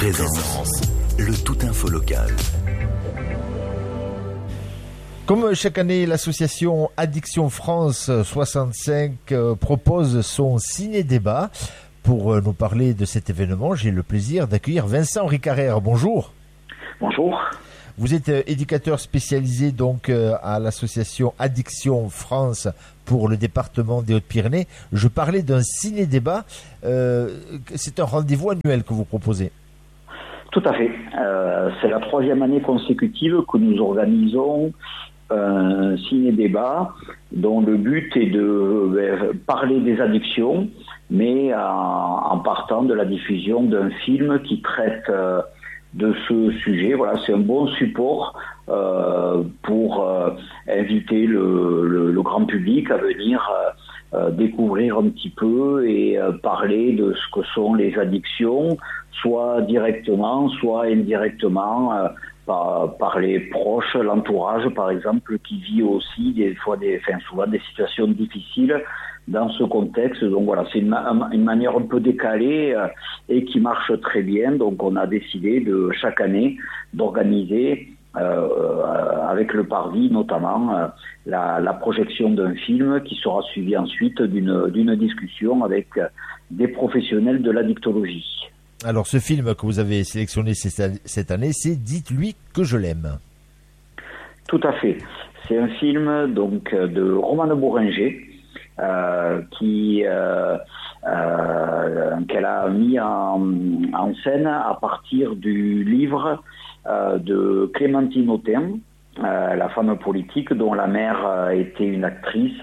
Présence, le tout info local. Comme chaque année, l'association Addiction France 65 propose son ciné-débat. Pour nous parler de cet événement, j'ai le plaisir d'accueillir Vincent Ricarère. Bonjour. Bonjour. Vous êtes éducateur spécialisé donc à l'association Addiction France pour le département des Hautes-Pyrénées. Je parlais d'un ciné-débat. C'est un rendez-vous annuel que vous proposez. Tout à fait. C'est la 3e année consécutive que nous organisons un ciné-débat dont le but est de parler des addictions, mais en partant de la diffusion d'un film qui traite de ce sujet. Voilà, c'est un bon support pour inviter le grand public à venir découvrir un petit peu et parler de ce que sont les addictions, soit directement, soit indirectement, par les proches, l'entourage par exemple, qui vit aussi souvent des situations difficiles dans ce contexte. Donc voilà, c'est une manière un peu décalée et qui marche très bien. Donc on a décidé de chaque année d'organiser avec le Parvis notamment la projection d'un film qui sera suivi ensuite d'une discussion avec des professionnels de l'addictologie. Alors ce film que vous avez sélectionné cette année, c'est Dites-lui que je l'aime. Tout à fait. C'est un film donc de Romane Bourringer qu'elle a mis en scène à partir du livre de Clémentine Autain, la femme politique dont la mère était une actrice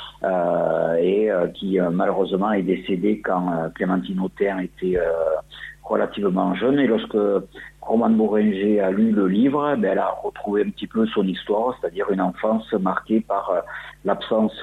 et qui malheureusement est décédée quand Clémentine Autain était relativement jeune. Et lorsque Romane Bourringer a lu le livre, elle a retrouvé un petit peu son histoire, c'est-à-dire une enfance marquée par l'absence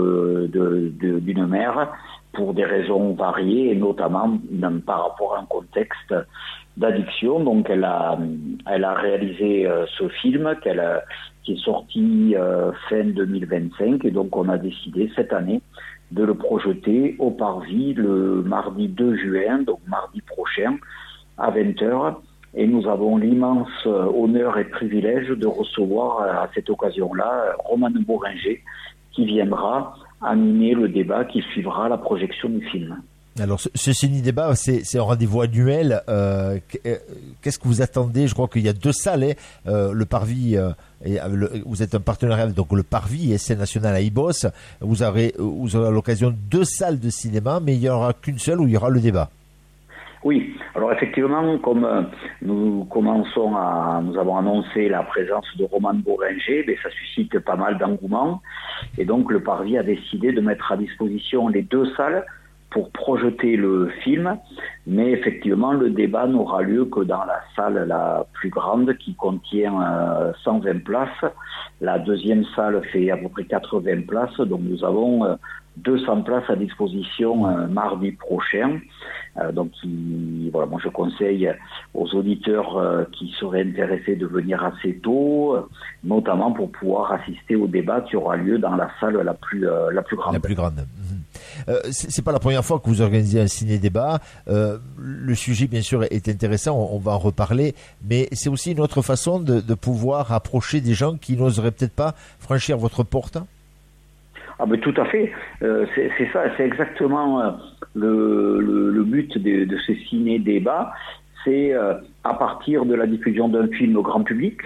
d'une mère pour des raisons variées et notamment par rapport à un contexte d'addiction. Donc elle a réalisé ce film qui est sorti fin 2025 et donc on a décidé cette année de le projeter au Parvis le mardi 2 juin, donc mardi prochain à 20h. Et nous avons l'immense honneur et privilège de recevoir à cette occasion-là Romane Bourringer qui viendra animer le débat qui suivra la projection du film. Alors ce ciné-débat, c'est un rendez-vous annuel. Qu'est-ce que vous attendez? Je crois qu'il y a 2 salles. Le Parvis, vous êtes un partenariat donc le Parvis et Scène Nationale à Ibos. Vous aurez à l'occasion 2 salles de cinéma, mais il n'y aura qu'une seule où il y aura le débat. Oui, alors effectivement, comme nous avons annoncé la présence de Romane Bourringer, ça suscite pas mal d'engouement. Et donc le Parvis a décidé de mettre à disposition les 2 salles pour projeter le film, mais effectivement le débat n'aura lieu que dans la salle la plus grande qui contient 120 places. La deuxième salle fait à peu près 80 places, donc nous avons 200 places à disposition mardi prochain. Donc voilà, moi je conseille aux auditeurs qui seraient intéressés de venir assez tôt, notamment pour pouvoir assister au débat qui aura lieu dans la salle la plus grande. La plus grande. C'est pas la première fois que vous organisez un ciné-débat. Le sujet, bien sûr, est intéressant. On va en reparler. Mais c'est aussi une autre façon de pouvoir approcher des gens qui n'oseraient peut-être pas franchir votre porte. Ah ben tout à fait. C'est ça. C'est exactement le but de ce ciné-débat. C'est à partir de la diffusion d'un film au grand public,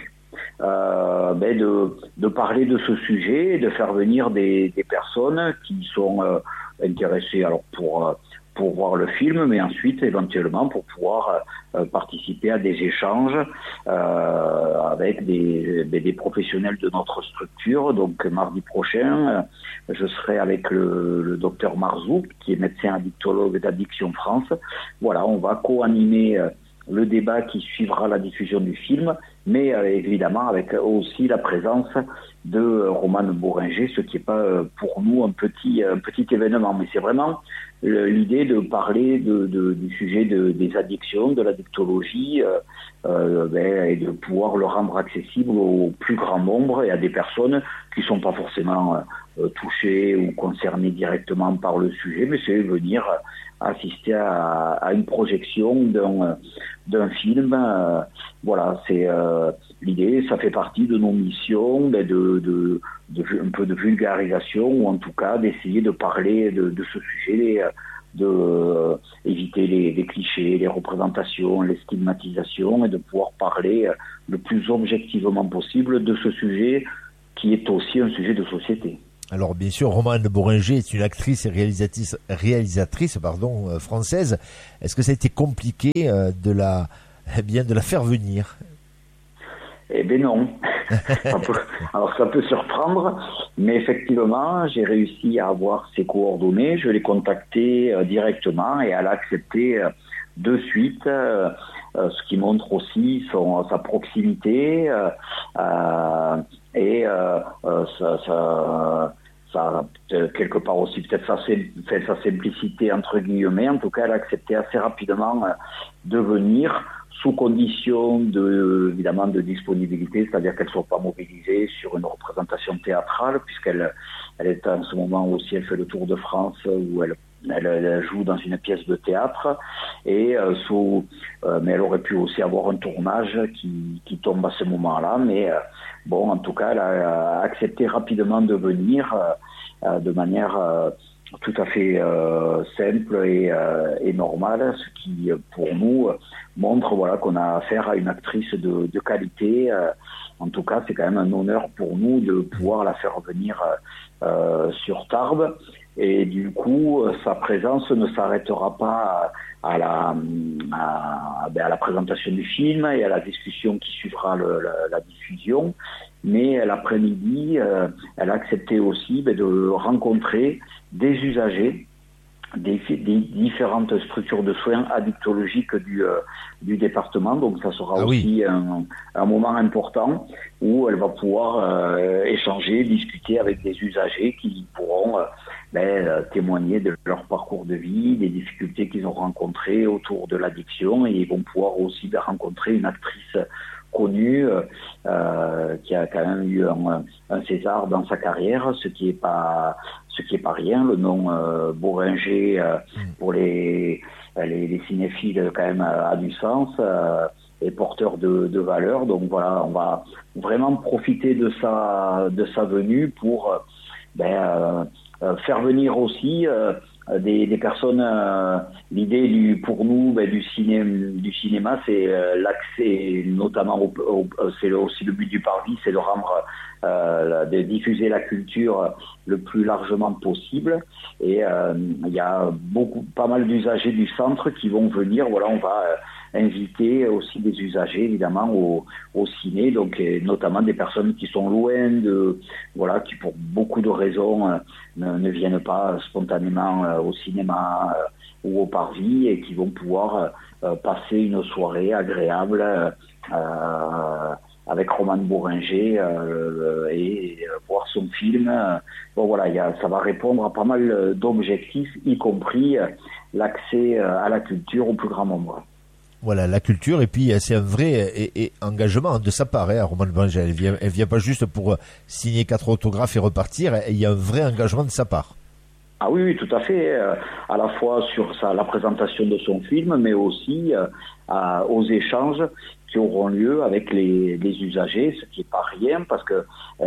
de parler de ce sujet et de faire venir des personnes qui sont intéressées alors pour voir le film, mais ensuite éventuellement pour pouvoir participer à des échanges avec des professionnels de notre structure. Donc mardi prochain, je serai avec le docteur Marzou, qui est médecin addictologue d'Addiction France. Voilà, on va co-animer le débat qui suivra la diffusion du film, mais évidemment avec aussi la présence de Romane Bourringer, ce qui n'est pas pour nous un petit événement, mais c'est vraiment l'idée de parler du sujet des addictions, de l'addictologie, et de pouvoir le rendre accessible au plus grand nombre et à des personnes qui ne sont pas forcément touchées ou concernées directement par le sujet, mais c'est venir assister à une projection d'un film. Voilà, c'est l'idée. Ça fait partie de nos missions, de un peu de vulgarisation, ou en tout cas d'essayer de parler de ce sujet, éviter les clichés, les représentations, les stigmatisations, et de pouvoir parler le plus objectivement possible de ce sujet qui est aussi un sujet de société. Alors bien sûr, Romane Bourringer est une actrice et réalisatrice française. Est-ce que ça a été compliqué de la faire venir ? Eh bien non. Alors ça peut surprendre, mais effectivement, j'ai réussi à avoir ses coordonnées. Je l'ai contactée directement et elle a accepté de suite, ce qui montre aussi sa proximité et ça quelque part aussi peut-être sa simplicité entre guillemets. En tout cas, elle a accepté assez rapidement de venir, sous condition évidemment de disponibilité, c'est-à-dire qu'elle ne soit pas mobilisée sur une représentation théâtrale, puisqu'elle est en ce moment aussi, elle fait le tour de France où elle joue dans une pièce de théâtre, et mais elle aurait pu aussi avoir un tournage qui tombe à ce moment-là, mais bon, en tout cas, elle a accepté rapidement de venir de manière tout à fait simple et normale, ce qui pour nous montre qu'on a affaire à une actrice de qualité. En tout cas, c'est quand même un honneur pour nous de pouvoir la faire venir sur Tarbes. Et du coup, sa présence ne s'arrêtera pas à la présentation du film et à la discussion qui suivra la diffusion. Mais l'après-midi, elle a accepté aussi de rencontrer des usagers des différentes structures de soins addictologiques du département. Donc ça sera aussi un moment important où elle va pouvoir échanger, discuter avec des usagers qui pourront témoigner de leur parcours de vie, des difficultés qu'ils ont rencontrées autour de l'addiction, et ils vont pouvoir aussi rencontrer une actrice connue qui a quand même eu un César dans sa carrière, ce qui est pas rien. Le nom Bourringer pour les cinéphiles quand même a du sens, et porteur de valeur. Donc voilà, on va vraiment profiter de sa venue pour faire venir aussi des personnes. L'idée pour nous du cinéma, c'est l'accès, notamment c'est aussi le but du Parvis, c'est de rendre de diffuser la culture le plus largement possible. Et il y a pas mal d'usagers du centre qui vont venir. Voilà, on va inviter aussi des usagers évidemment au ciné, donc notamment des personnes qui sont loin qui pour beaucoup de raisons ne viennent pas spontanément au cinéma ou au Parvis, et qui vont pouvoir passer une soirée agréable avec Romane Bourringer et voir son film. Ça va répondre à pas mal d'objectifs, y compris l'accès à la culture au plus grand nombre. Voilà, la culture, et puis c'est un vrai engagement de sa part, Romane Bourringer. Elle vient pas juste pour signer 4 autographes et repartir, il y a un vrai engagement de sa part. Ah oui, tout à fait, à la fois sur la présentation de son film, mais aussi aux échanges qui auront lieu avec les usagers, ce qui est pas rien, parce que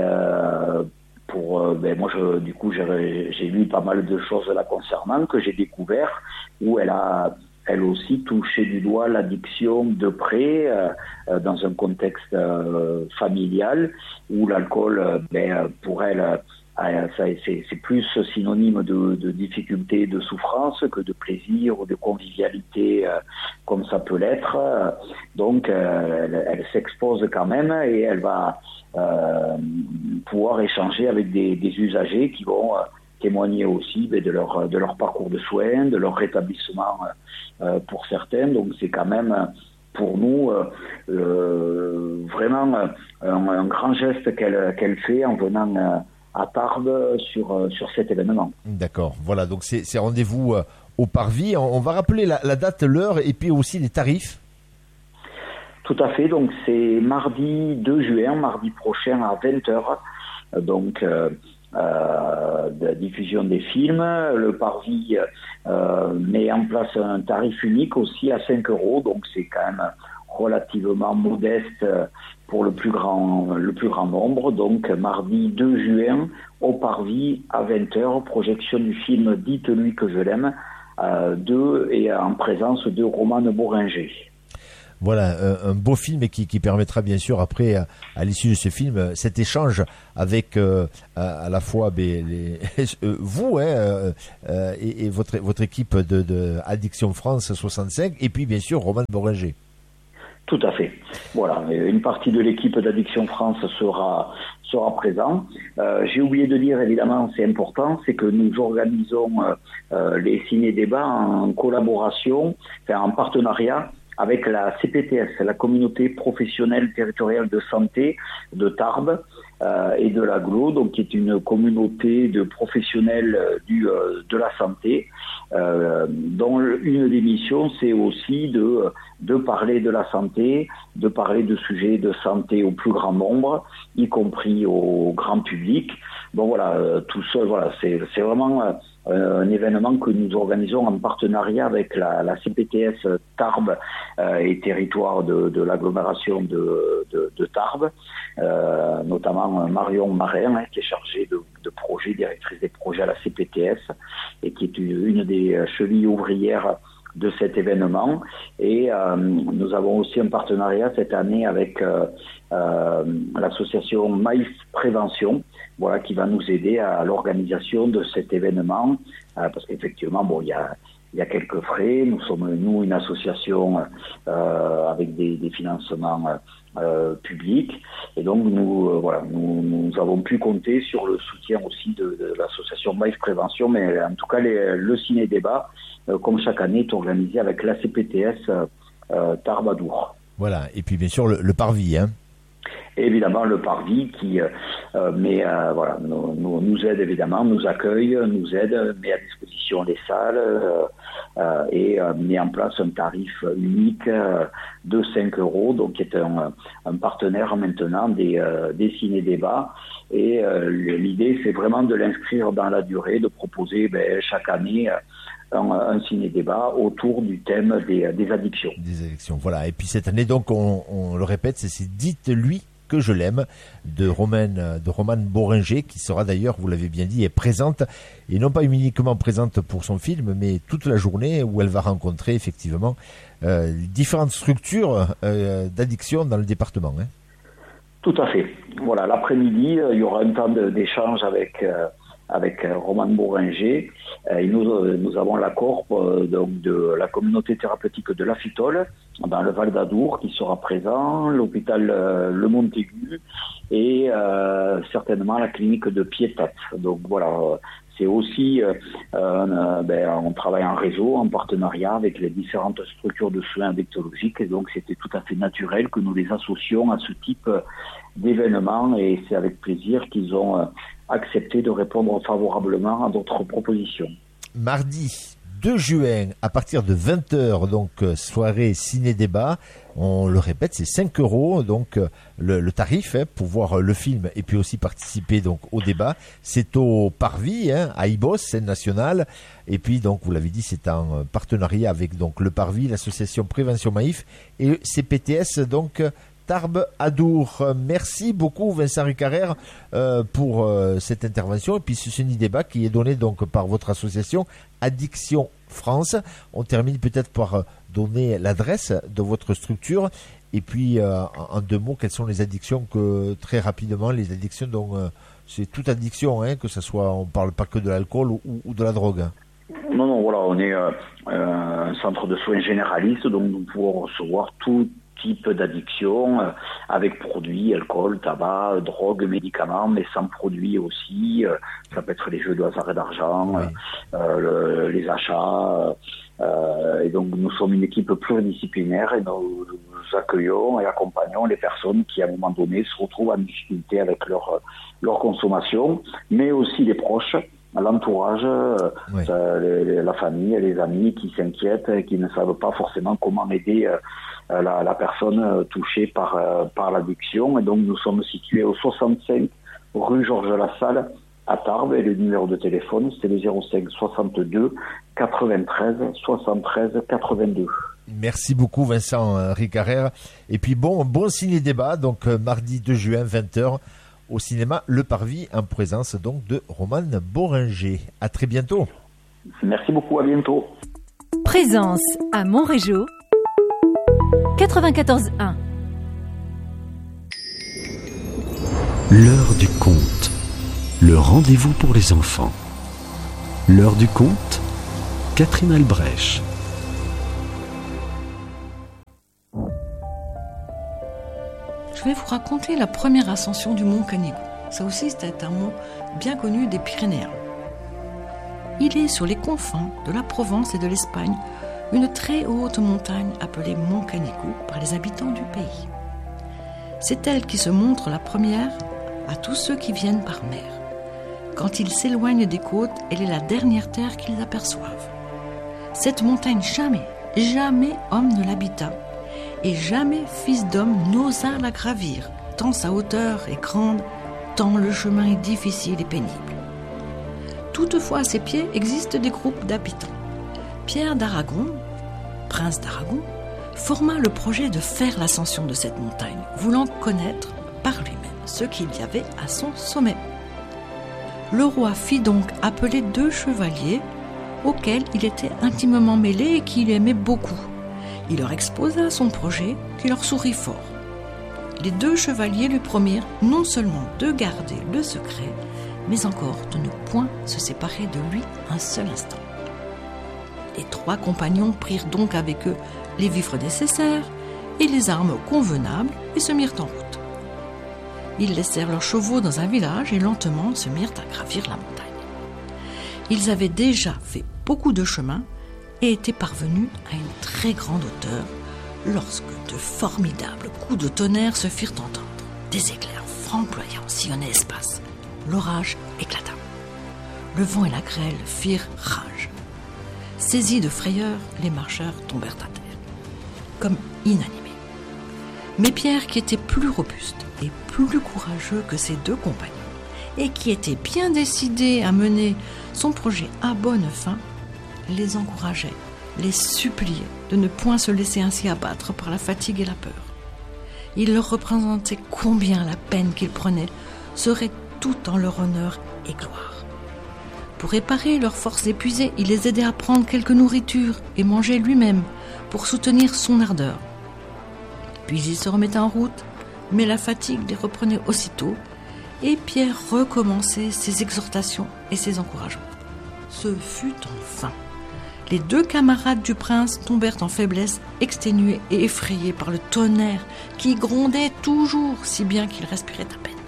j'ai lu pas mal de choses la concernant, que j'ai découvert, où elle a elle aussi touché du doigt l'addiction de près, dans un contexte familial, où l'alcool, pour elle, c'est plus synonyme de difficulté, de souffrance, que de plaisir ou de convivialité, comme ça peut l'être. Donc elle s'expose quand même, et elle va pouvoir échanger avec des usagers qui vont témoigner aussi de leur parcours de soins, de leur rétablissement pour certains. Donc c'est quand même pour nous vraiment un grand geste qu'elle fait en venant à Tarbes sur cet événement. D'accord, voilà, donc c'est rendez-vous au Parvis. On va rappeler la date, l'heure, et puis aussi les tarifs. Tout à fait, donc c'est mardi 2 juin, mardi prochain à 20h. Donc de diffusion des films. Le Parvis met en place un tarif unique aussi à 5 €, donc c'est quand même relativement modeste pour le plus grand nombre. Donc mardi 2 juin au Parvis à 20h, projection du film Dites-lui que je l'aime, et en présence de Romane Boringer. Voilà, un beau film qui permettra bien sûr après, à l'issue de ce film, cet échange avec à la fois vous et votre équipe de Addiction France 65 et puis bien sûr Romane Boringer. Tout à fait. Voilà, une partie de l'équipe d'Addiction France sera présent. J'ai oublié de dire, évidemment, c'est important, c'est que nous organisons les ciné-débats en collaboration, en partenariat avec la CPTS, la Communauté Professionnelle Territoriale de Santé de Tarbes et de l'Aglo, donc qui est une communauté de professionnels de la santé, dont une des missions, c'est aussi de parler de la santé, de parler de sujets de santé au plus grand nombre, y compris au grand public. Bon voilà, tout ça, voilà, c'est vraiment un événement que nous organisons en partenariat avec la CPTS Tarbes et territoire de l'agglomération de Tarbes, notamment Marion Marin, qui est chargée de projet, directrice des projets à la CPTS, et qui est une des chevilles ouvrières de cet événement. Et nous avons aussi un partenariat cette année avec l'association Maïf Prévention, voilà, qui va nous aider à l'organisation de cet événement, parce qu'effectivement, bon, il y a quelques frais. Nous sommes une association avec des financements publics, et donc nous avons pu compter sur le soutien aussi de l'association Maïf Prévention. Mais en tout cas, le ciné-débat, comme chaque année, est organisé avec la CPTS Tarbes-Adour. Voilà, et puis bien sûr le Parvis, hein. Et évidemment le Parvis qui nous aide, évidemment, nous accueille, nous aide, met à disposition les salles et met en place un tarif unique de 5 €, donc qui est un partenaire maintenant des ciné-débats. Et l'idée, c'est vraiment de l'inscrire dans la durée, de proposer chaque année un ciné-débat autour du thème des addictions. Des addictions, voilà. Et puis cette année, donc, on le répète, c'est Dites-lui que je l'aime de Romane Boringer, qui sera d'ailleurs, vous l'avez bien dit, est présente, et non pas uniquement présente pour son film, mais toute la journée où elle va rencontrer effectivement différentes structures d'addiction dans le département, hein. Tout à fait. Voilà, l'après-midi, il y aura un temps d'échange avec Romane Boringer. Et nous avons l'accord donc de la communauté thérapeutique de la Fitole dans le Val d'Adour qui sera présent, l'hôpital Le Montaigu et certainement la clinique de Piétat. Donc voilà, c'est aussi on travaille en réseau, en partenariat avec les différentes structures de soins addictologiques, et donc c'était tout à fait naturel que nous les associons à ce type d'événement, et c'est avec plaisir qu'ils ont accepté de répondre favorablement à notre proposition. Mardi 2 juin, à partir de 20h, donc soirée ciné-débat. On le répète, c'est 5 €, donc le tarif pour voir le film et puis aussi participer donc au débat. C'est au Parvis, à Ibos, scène nationale. Et puis donc, vous l'avez dit, c'est en partenariat avec donc le Parvis, l'association Prévention Maïf et CPTS, donc Tarbes-Adour. Merci beaucoup Vincent Ricarrère pour cette intervention et puis ce ciné-débat qui est donné donc par votre association Addiction France. On termine peut-être par donner l'adresse de votre structure et puis en 2 mots, quelles sont les addictions très rapidement, les addictions dont c'est toute addiction, que ce soit, on parle pas que de l'alcool ou de la drogue. Non, voilà, on est un centre de soins généraliste, donc nous pouvons recevoir tout type d'addiction avec produits, alcool, tabac, drogue, médicaments, mais sans produits aussi. Ça peut être les jeux de hasard et d'argent, oui. Les achats. Et donc nous sommes une équipe pluridisciplinaire et nous accueillons et accompagnons les personnes qui à un moment donné se retrouvent en difficulté avec leur consommation, mais aussi les proches, l'entourage, oui. La famille, les amis qui s'inquiètent et qui ne savent pas forcément comment aider la personne touchée par l'addiction. Et donc nous sommes situés au 65 rue Georges Lassalle à Tarbes, et le numéro de téléphone, c'est le 05 62 93 73 82. Merci beaucoup Vincent Ricarère. Et puis bon ciné-débat, donc mardi 2 juin, 20h, au cinéma Le Parvis, en présence donc de Romane Boringer. À très bientôt. Merci beaucoup, à bientôt. Présence à Montrégeau, 94.1. L'heure du conte, le rendez-vous pour les enfants. L'heure du conte, Catherine Albrecht. Je vais vous raconter la première ascension du mont Canigou. Ça aussi, c'était un mont bien connu des Pyrénéens. Il est sur les confins de la Provence et de l'Espagne, une très haute montagne appelée Mont Canigou par les habitants du pays. C'est elle qui se montre la première à tous ceux qui viennent par mer. Quand ils s'éloignent des côtes, elle est la dernière terre qu'ils aperçoivent. Cette montagne, jamais homme ne l'habita, et jamais fils d'homme n'osa la gravir, tant sa hauteur est grande, tant le chemin est difficile et pénible. Toutefois, à ses pieds existent des groupes d'habitants. Pierre d'Aragon, prince d'Aragon, forma le projet de faire l'ascension de cette montagne, voulant connaître par lui-même ce qu'il y avait à son sommet. Le roi fit donc appeler 2 chevaliers auxquels il était intimement mêlé et qu'il aimait beaucoup. Il leur exposa son projet, qui leur sourit fort. Les 2 chevaliers lui promirent non seulement de garder le secret, mais encore de ne point se séparer de lui un seul instant. Les 3 compagnons prirent donc avec eux les vivres nécessaires et les armes convenables et se mirent en route. Ils laissèrent leurs chevaux dans un village et lentement se mirent à gravir la montagne. Ils avaient déjà fait beaucoup de chemin et étaient parvenus à une très grande hauteur lorsque de formidables coups de tonnerre se firent entendre. Des éclairs flamboyants sillonnaient l'espace. L'orage éclata. Le vent et la grêle firent rage. Saisis de frayeur, les marcheurs tombèrent à terre, comme inanimés. Mais Pierre, qui était plus robuste et plus courageux que ses 2 compagnons, et qui était bien décidé à mener son projet à bonne fin, les encourageait, les suppliait de ne point se laisser ainsi abattre par la fatigue et la peur. Il leur représentait combien la peine qu'ils prenaient serait tout en leur honneur et gloire. Pour réparer leurs forces épuisées, il les aidait à prendre quelque nourriture et manger lui-même pour soutenir son ardeur. Puis il se remettait en route, mais la fatigue les reprenait aussitôt et Pierre recommençait ses exhortations et ses encouragements. Ce fut enfin. Les 2 camarades du prince tombèrent en faiblesse, exténués et effrayés par le tonnerre qui grondait toujours, si bien qu'ils respiraient à peine.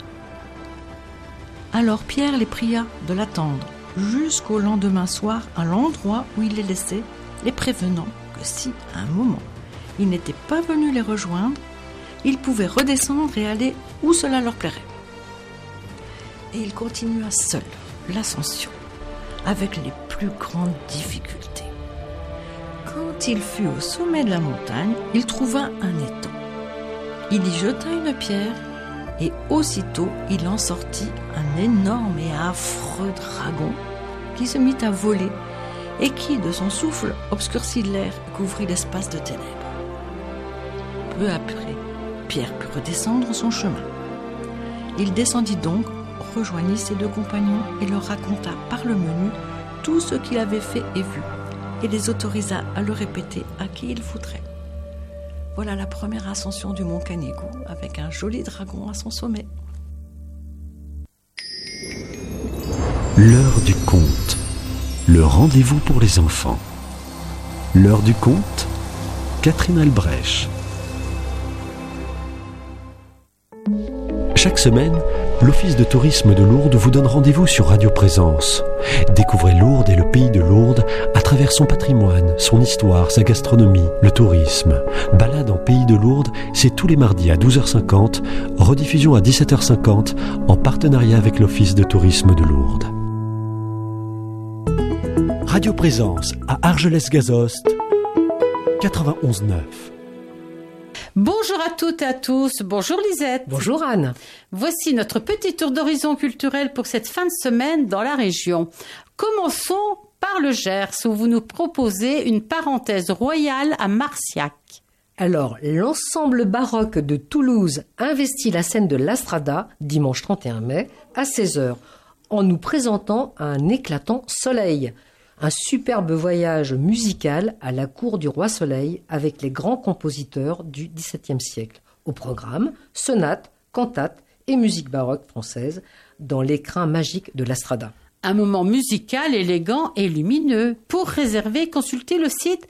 Alors Pierre les pria de l'attendre jusqu'au lendemain soir à l'endroit où il les laissait, les prévenant que si, à un moment, il n'était pas venu les rejoindre, ils pouvaient redescendre et aller où cela leur plairait. Et il continua seul l'ascension, avec les plus grandes difficultés. Quand il fut au sommet de la montagne, il trouva un étang. Il y jeta une pierre et aussitôt il en sortit un énorme et affreux dragon qui se mit à voler et qui, de son souffle, obscurcit l'air et couvrit l'espace de ténèbres. Peu après, Pierre put redescendre son chemin. Il descendit donc, rejoignit ses 2 compagnons et leur raconta par le menu tout ce qu'il avait fait et vu, et les autorisa à le répéter à qui il voudrait. Voilà la première ascension du mont Canigou avec un joli dragon à son sommet. L'heure du conte, le rendez-vous pour les enfants. L'heure du conte, Catherine Albrecht. Chaque semaine, l'Office de tourisme de Lourdes vous donne rendez-vous sur Radio Présence. Découvrez Lourdes et le pays de Lourdes à travers son patrimoine, son histoire, sa gastronomie, le tourisme. Balade en pays de Lourdes, c'est tous les mardis à 12h50, rediffusion à 17h50 en partenariat avec l'Office de tourisme de Lourdes. Radio Présence à Argelès-Gazost, 91.9. Bonjour à toutes et à tous, bonjour Lisette. Bonjour Anne. Voici notre petit tour d'horizon culturel pour cette fin de semaine dans la région. Commençons par le Gers où vous nous proposez une parenthèse royale à Marciac. Alors, l'ensemble baroque de Toulouse investit la scène de l'Astrada dimanche 31 mai à 16h en nous présentant un éclatant soleil. Un superbe voyage musical à la cour du roi Soleil avec les grands compositeurs du XVIIe siècle. Au programme, sonates, cantates et musique baroque française dans l'écrin magique de l'Astrada. Un moment musical, élégant et lumineux. Pour réserver, consultez le site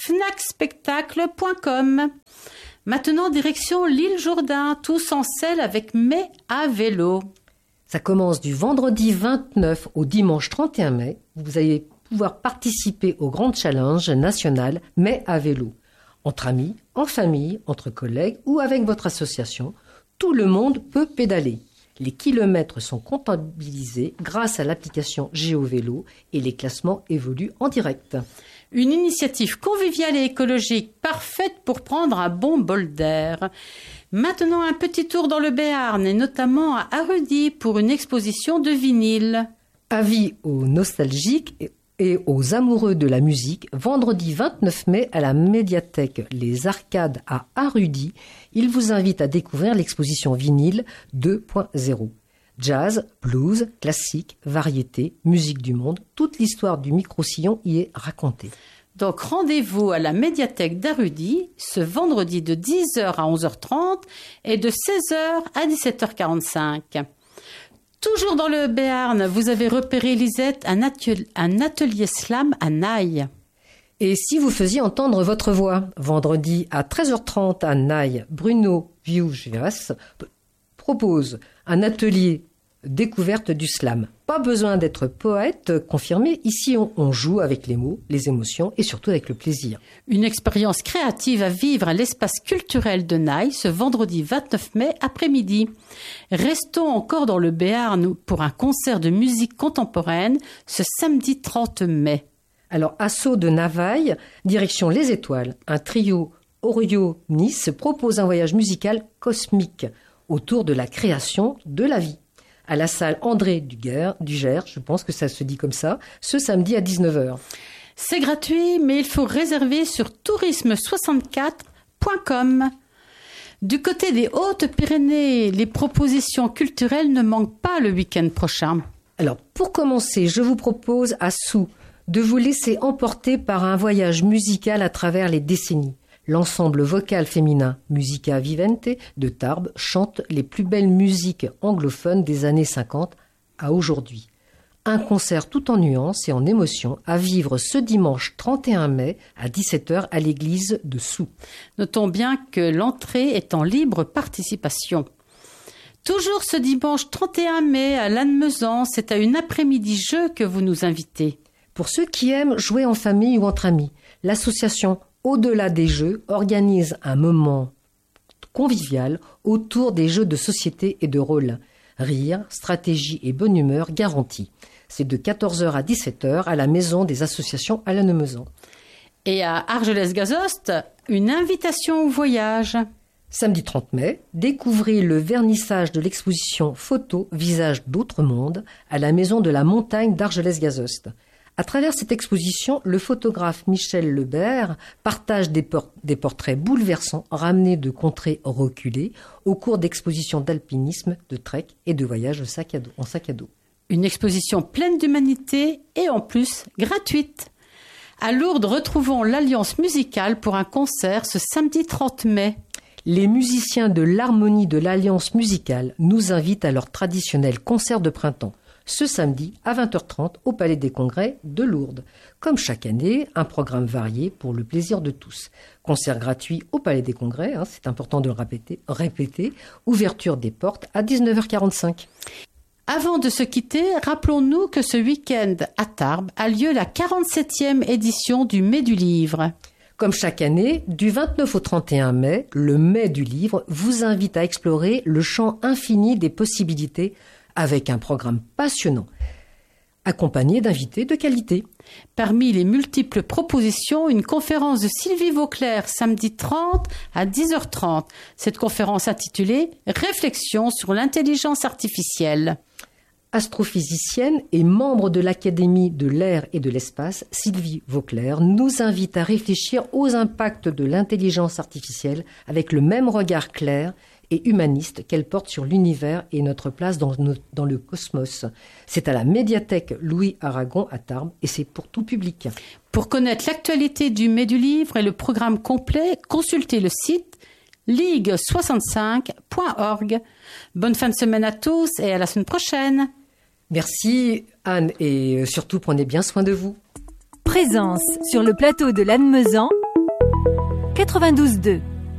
fnacspectacle.com. Maintenant, direction l'île Jourdain, tous en selle avec Mai à vélo. Ça commence du vendredi 29 au dimanche 31 mai. Vous allez pouvoir participer au grand challenge national Mai à vélo. Entre amis, en famille, entre collègues ou avec votre association, tout le monde peut pédaler. Les kilomètres sont comptabilisés grâce à l'application GeoVélo et les classements évoluent en direct. Une initiative conviviale et écologique parfaite pour prendre un bon bol d'air. Maintenant, un petit tour dans le Béarn et notamment à Arudy pour une exposition de vinyle. Avis aux nostalgiques et aux amoureux de la musique, vendredi 29 mai à la médiathèque Les Arcades à Arudy, il vous invite à découvrir l'exposition vinyle 2.0. Jazz, blues, classique, variété, musique du monde, toute l'histoire du micro-sillon y est racontée. Donc rendez-vous à la médiathèque d'Arudy ce vendredi de 10h à 11h30 et de 16h à 17h45. Toujours dans le Béarn, vous avez repéré, Lisette, un atelier slam à Naï. Et si vous faisiez entendre votre voix, vendredi à 13h30 à Naï, Bruno Viougeas propose un atelier découverte du slam. Pas besoin d'être poète confirmé, ici on joue avec les mots, les émotions et surtout avec le plaisir. Une expérience créative à vivre à l'espace culturel de Naï ce vendredi 29 mai après-midi. Restons encore dans le Béarn pour un concert de musique contemporaine ce samedi 30 mai. Alors, Assaut de Navaille, direction Les Étoiles, un trio Orio-Nice propose un voyage musical cosmique autour de la création de la vie. À la salle André Dugère, je pense que ça se dit comme ça, ce samedi à 19h. C'est gratuit, mais il faut réserver sur tourisme64.com. Du côté des Hautes-Pyrénées, les propositions culturelles ne manquent pas le week-end prochain. Alors, pour commencer, je vous propose à Sous de vous laisser emporter par un voyage musical à travers les décennies. L'ensemble vocal féminin Musica Vivente de Tarbes chante les plus belles musiques anglophones des années 50 à aujourd'hui. Un concert tout en nuances et en émotions à vivre ce dimanche 31 mai à 17h à l'église de Sous. Notons bien que l'entrée est en libre participation. Toujours ce dimanche 31 mai à Lannemezan, c'est à une après-midi jeu que vous nous invitez. Pour ceux qui aiment jouer en famille ou entre amis, l'association Au-delà des jeux organise un moment convivial autour des jeux de société et de rôle. Rire, stratégie et bonne humeur garantie. C'est de 14h à 17h à la maison des associations à Lannemezan. Et à Argelès-Gazost, une invitation au voyage. Samedi 30 mai, découvrez le vernissage de l'exposition Photo Visages d'autres mondes à la maison de la montagne d'Argelès-Gazost. À travers cette exposition, le photographe Michel Lebert partage des portraits bouleversants ramenés de contrées reculées au cours d'expositions d'alpinisme, de trek et de voyages en sac à dos. Une exposition pleine d'humanité et en plus gratuite. À Lourdes, retrouvons l'Alliance musicale pour un concert ce samedi 30 mai. Les musiciens de l'Harmonie de l'Alliance musicale nous invitent à leur traditionnel concert de printemps. Ce samedi à 20h30 au Palais des Congrès de Lourdes. Comme chaque année, un programme varié pour le plaisir de tous. Concert gratuit au Palais des Congrès, c'est important de le répéter. Ouverture des portes à 19h45. Avant de se quitter, rappelons-nous que ce week-end à Tarbes a lieu la 47e édition du Mai du Livre. Comme chaque année, du 29 au 31 mai, le Mai du Livre vous invite à explorer le champ infini des possibilités avec un programme passionnant. accompagné d'invités de qualité. Parmi les multiples propositions, une conférence de Sylvie Vauclair samedi 30 à 10h30. Cette conférence intitulée « Réflexion sur l'intelligence artificielle ». Astrophysicienne et membre de l'Académie de l'air et de l'espace, Sylvie Vauclair nous invite à réfléchir aux impacts de l'intelligence artificielle avec le même regard clair et humaniste qu'elle porte sur l'univers et notre place dans le cosmos. C'est à la médiathèque Louis Aragon à Tarbes et c'est pour tout public. Pour connaître l'actualité du Mai du Livre et le programme complet, consultez le site ligue65.org. Bonne fin de semaine à tous et à la semaine prochaine. Merci Anne et surtout prenez bien soin de vous. Présence sur le plateau de Lannemezan 92.2.